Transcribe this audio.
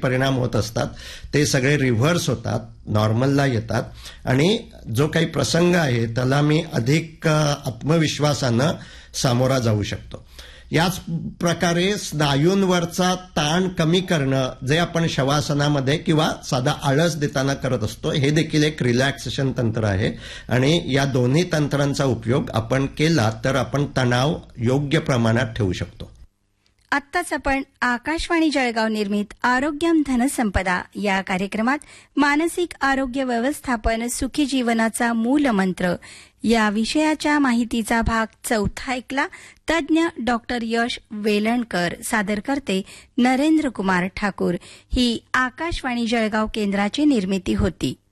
परिणाम होत असतात ते सगळे रिव्हर्स होतात, नॉर्मलला येतात आणि जो काही प्रसंग आहे त्याला मी अधिक आत्मविश्वासानं सामोरा जाऊ शकतो. याच प्रकारे स्नायूंवरचा ताण कमी करणं जे आपण शवासनामध्ये किंवा साधा आळस देताना करत असतो, हे देखील एक रिलॅक्सेशन तंत्र आहे आणि या दोन्ही तंत्रांचा उपयोग आपण केला तर आपण तणाव योग्य प्रमाणात ठेवू शकतो. आत्ताच आपण आकाशवाणी जळगाव निर्मित आरोग्यम धनसंपदा या कार्यक्रमात मानसिक आरोग्य व्यवस्थापन सुखी जीवनाचा मूलमंत्र या विषयाच्या माहितीचा भाग 4 ऐकला. तज्ज्ञ डॉक्टर यश वेलणकर, सादर करते नरेंद्र कुमार ठाकूर. ही आकाशवाणी जळगाव केंद्राची निर्मिती होती.